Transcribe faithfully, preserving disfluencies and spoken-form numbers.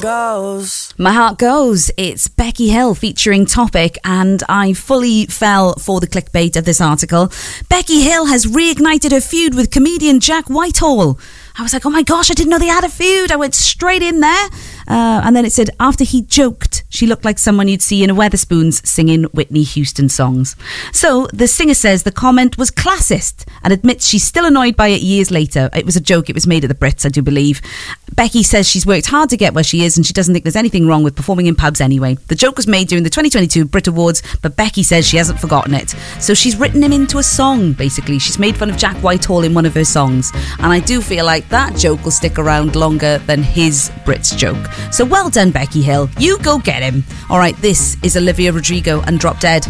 heart goes. My heart goes. It's Becky Hill featuring Topic, and I fully fell for the clickbait of this article. Becky Hill has reignited her feud with comedian Jack Whitehall. I was like, oh my gosh, I didn't know they had a feud. I went straight in there. Uh, and then it said, after he joked, she looked like someone you'd see in a Wetherspoons singing Whitney Houston songs. So the singer says the comment was classist and admits she's still annoyed by it years later. It was a joke. It was made at the Brits, I do believe. Becky says she's worked hard to get where she is and she doesn't think there's anything wrong with performing in pubs anyway. The joke was made during the twenty twenty-two Brit Awards, but Becky says she hasn't forgotten it. So she's written him into a song, basically. She's made fun of Jack Whitehall in one of her songs. And I do feel like that joke will stick around longer than his Brits joke. So well done, Becky Hill. You go get him. All right, this is Olivia Rodrigo and Drop Dead.